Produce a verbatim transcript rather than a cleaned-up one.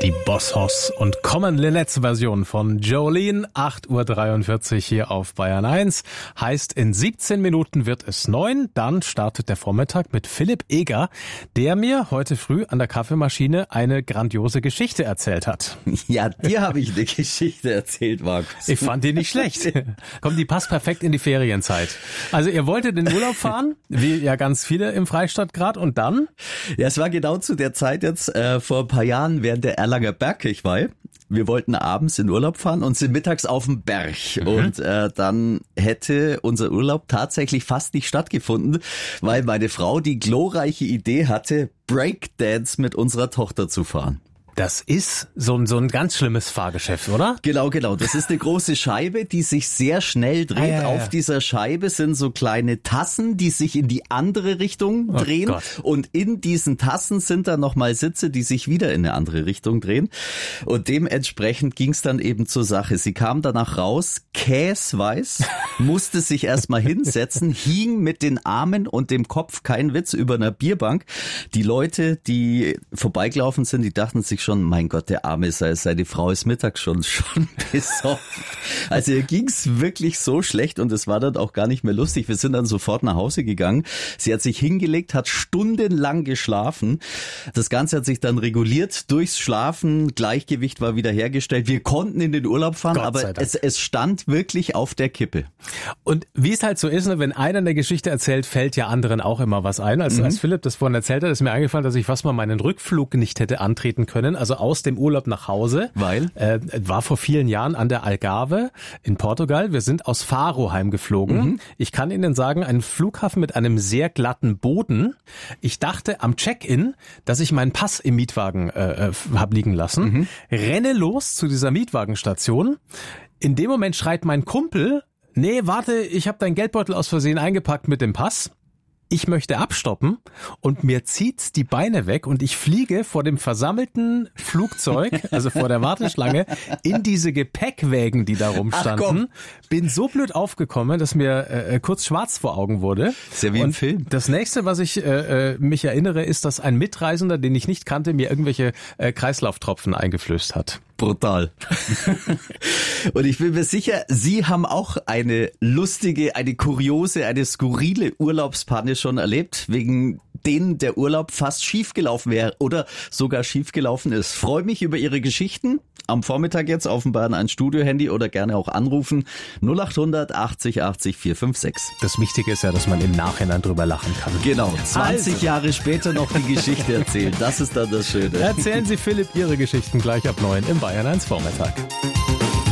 Die Boss Hoss und Common Linnets Version von Jolene, acht Uhr dreiundvierzig hier auf Bayern eins. Heißt, in siebzehn Minuten wird es neun. Dann startet der Vormittag mit Philipp Eger, der mir heute früh an der Kaffeemaschine eine grandiose Geschichte erzählt hat. Ja, dir habe ich eine Geschichte erzählt, Markus. Ich fand die nicht schlecht. Komm, die passt perfekt in die Ferienzeit. Also ihr wolltet in den Urlaub fahren, wie ja ganz viele im Freistaat gerade, und dann? Ja, es war genau zu der Zeit jetzt, äh, vor ein paar Jahren während der Erlanger Bergkirchweih. Wir wollten abends in Urlaub fahren und sind mittags auf dem Berg. Mhm. Und äh, dann hätte unser Urlaub tatsächlich fast nicht stattgefunden, weil meine Frau die glorreiche Idee hatte, Breakdance mit unserer Tochter zu fahren. Das ist so ein, so ein ganz schlimmes Fahrgeschäft, oder? Genau, genau. Das ist eine große Scheibe, die sich sehr schnell dreht. Ah, ja, ja. Auf dieser Scheibe sind so kleine Tassen, die sich in die andere Richtung drehen. Oh Gott. Und in diesen Tassen sind dann nochmal Sitze, die sich wieder in eine andere Richtung drehen. Und dementsprechend ging es dann eben zur Sache. Sie kam danach raus, käsweiß, musste sich erstmal hinsetzen, hing mit den Armen und dem Kopf, kein Witz, über einer Bierbank. Die Leute, die vorbeigelaufen sind, die dachten sich schon, mein Gott, der Arme, seine Frau ist mittags schon, schon besoffen. Also ihr ging's wirklich so schlecht und es war dann auch gar nicht mehr lustig. Wir sind dann sofort nach Hause gegangen. Sie hat sich hingelegt, hat stundenlang geschlafen. Das Ganze hat sich dann reguliert durchs Schlafen. Gleichgewicht war wieder hergestellt. Wir konnten in den Urlaub fahren, aber es, es stand wirklich auf der Kippe. Und wie es halt so ist, wenn einer eine Geschichte erzählt, fällt ja anderen auch immer was ein. Als, mhm. als Philipp das vorhin erzählt hat, ist mir eingefallen, dass ich fast mal meinen Rückflug nicht hätte antreten können. Also aus dem Urlaub nach Hause. Weil? Äh, war vor vielen Jahren an der Algarve in Portugal. Wir sind aus Faro heimgeflogen. Mhm. Ich kann Ihnen sagen, ein Flughafen mit einem sehr glatten Boden. Ich dachte am Check-in, dass ich meinen Pass im Mietwagen äh, hab liegen lassen. Mhm. Renne los zu dieser Mietwagenstation. In dem Moment schreit mein Kumpel, nee, warte, ich habe deinen Geldbeutel aus Versehen eingepackt mit dem Pass. Ich möchte abstoppen und mir zieht's die Beine weg und ich fliege vor dem versammelten Flugzeug, also vor der Warteschlange, in diese Gepäckwägen, die da rumstanden. Bin so blöd aufgekommen, dass mir äh, kurz schwarz vor Augen wurde. Sehr wie im und Film. Das nächste, was ich äh, mich erinnere, ist, dass ein Mitreisender, den ich nicht kannte, mir irgendwelche äh, Kreislauftropfen eingeflößt hat. Brutal. Und ich bin mir sicher, Sie haben auch eine lustige, eine kuriose, eine skurrile Urlaubspanne schon erlebt, wegen denen der Urlaub fast schiefgelaufen wäre oder sogar schiefgelaufen ist. Freue mich über Ihre Geschichten am Vormittag jetzt auf dem Bayern eins Studio-Handy oder gerne auch anrufen. null acht hundert achtzig achtzig vier fünf sechs. Das Wichtige ist ja, dass man im Nachhinein drüber lachen kann. Genau, zwanzig also. Jahre später noch die Geschichte erzählen. Das ist dann das Schöne. Erzählen Sie Philipp Ihre Geschichten gleich ab neun im Bayern eins Vormittag.